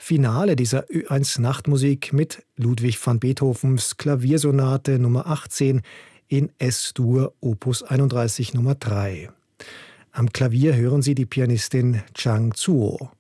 Finale dieser Ö1 Nachtmusik mit Ludwig van Beethovens Klaviersonate Nummer 18 in S-Dur Opus 31 Nummer 3. Am Klavier hören Sie die Pianistin Chang Zuo.